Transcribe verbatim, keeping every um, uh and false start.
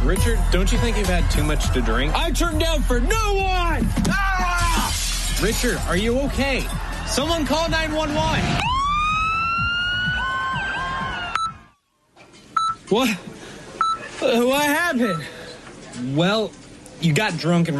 Richard, don't you think you've had too much to drink? I turned down for no one! Ah! Richard, are you okay? Someone call nine one one. What? Uh, what happened? Well, you got drunk and